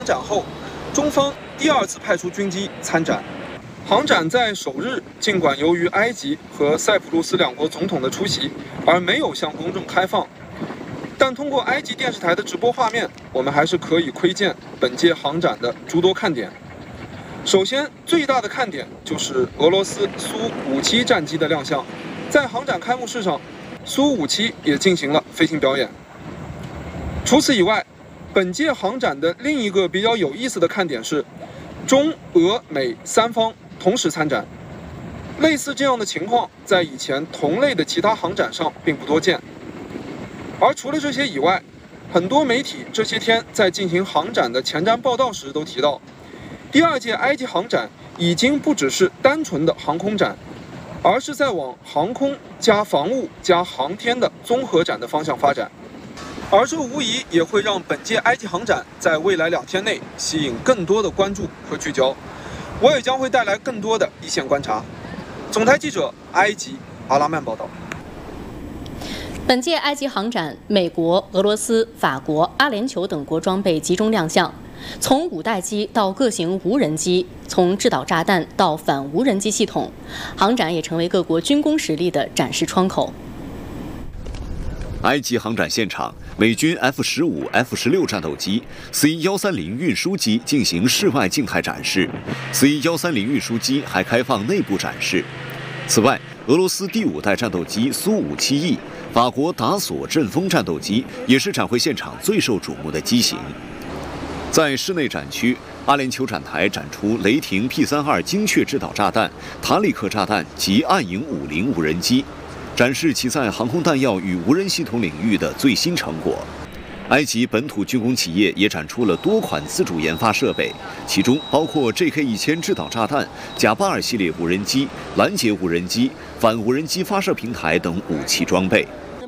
展后，中方第2次派出军机参展。航展在首日，尽管由于埃及和塞浦路斯2国总统的出席，而没有向公众开放，但通过埃及电视台的直播画面，我们还是可以窥见本届航展的诸多看点。首先，最大的看点就是俄罗斯苏57战机的亮相。在航展开幕式上，苏57也进行了飞行表演。除此以外，本届航展的另一个比较有意思的看点是，中俄美3方同时参展。类似这样的情况，在以前同类的其他航展上并不多见。而除了这些以外，很多媒体这些天在进行航展的前瞻报道时都提到，第2届埃及航展已经不只是单纯的航空展，而是在往航空加防务加航天的综合展的方向发展。而这无疑也会让本届埃及航展在未来2天内吸引更多的关注和聚焦。我也将会带来更多的一线观察。总台记者埃及阿拉曼报道。 本届埃及航展，美国、俄罗斯、法国、阿联酋等国装备集中亮相，从5代机到各型无人机，从制导炸弹到反无人机系统，航展也成为各国军工实力的展示窗口。 埃及航展现场，美军 F-15、F-16战斗机、C-130运输机进行室外静态展示 ，C-130运输机还开放内部展示。此外，俄罗斯第5代战斗机苏57E、法国达索阵风战斗机也是展会现场最受瞩目的机型。在室内展区，阿联酋展台展出雷霆 P-32精确制导炸弹、塔里克炸弹及暗影50无人机。展示其在航空弹药与无人系统领域的最新成果。埃及本土军工企业也展出了多款自主研发设备，其中包括 JK1000制导炸弹、贾巴尔系列无人机、拦截无人机、反无人机发射平台等武器装备。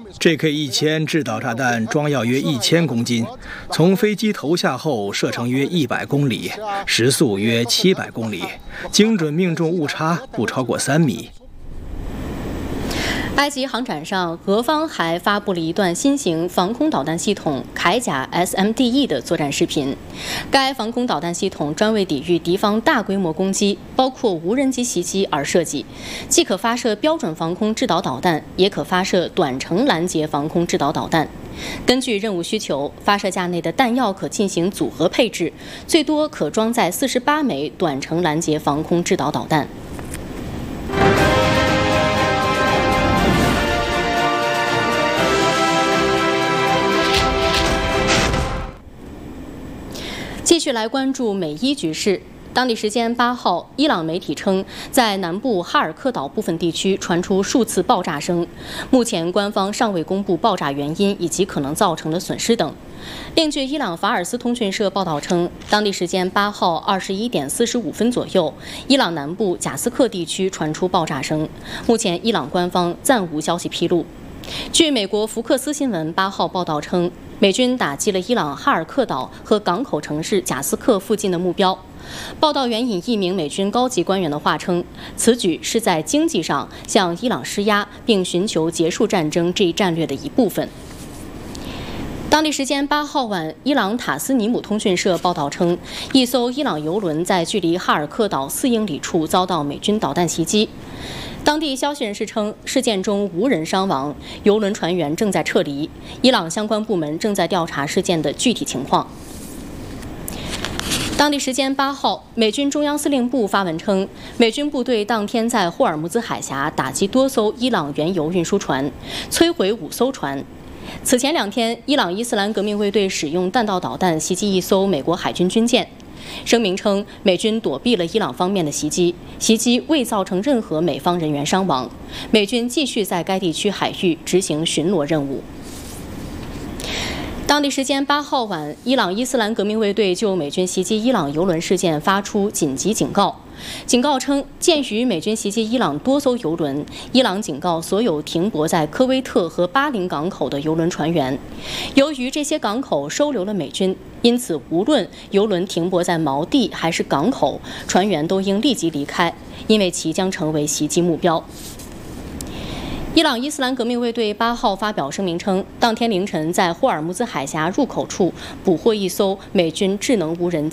JK1000制导炸弹装药约1000公斤，从飞机投下后射程约100公里，时速约700公里，精准命中误差不超过3米。 埃及航展上，俄方还发布了一段新型防空导弹系统铠甲 SMDE 的作战视频。该防空导弹系统专为抵御敌方大规模攻击，包括无人机袭击而设计，既可发射标准防空制导导弹，也可发射短程拦截防空制导导弹。根据任务需求，发射架内的弹药可进行组合配置，最多可装载48枚短程拦截防空制导导弹。继续来关注美伊局势。当地时间8号，伊朗媒体称，在南部哈尔克岛部分地区传出数次爆炸声，目前官方尚未公布爆炸原因以及可能造成的损失等。另据伊朗法尔斯通讯社报道称，当地时间8号21点45分左右，伊朗南部贾斯克地区传出爆炸声，目前伊朗官方暂无消息披露。据美国福克斯新闻8号报道称，美军打击了伊朗哈尔克岛和港口城市贾斯克附近的目标。报道援引一名美军高级官员的话称，此举是在经济上向伊朗施压，并寻求结束战争这一战略的一部分。当地时间8号晚，伊朗塔斯尼姆通讯社报道称，一艘伊朗油轮在距离哈尔克岛4英里处遭到美军导弹袭击。当地消息人士称，事件中无人伤亡，油轮船员正在撤离。伊朗相关部门正在调查事件的具体情况。当地时间8号，美军中央司令部发文称，美军部队当天在霍尔木兹海峡打击多艘伊朗原油运输船，摧毁5艘船。此前2天，伊朗伊斯兰革命卫队使用弹道导弹袭击一艘美国海军军舰。声明称，美军躲避了伊朗方面的袭击，袭击未造成任何美方人员伤亡。美军继续在该地区海域执行巡逻任务。当地时间8号晚，伊朗伊斯兰革命卫队就美军袭击伊朗油轮事件发出紧急警告。警告称，鉴于美军袭击伊朗多艘油轮，伊朗警告所有停泊在科威特和巴林港口的油轮船员，由于这些港口收留了美军，因此无论油轮停泊在锚地还是港口，船员都应立即离开，因为其将成为袭击目标。 伊朗伊斯兰革命卫队8号发表声明称，当天凌晨在霍尔木兹海峡入口处捕获一艘美军智能无人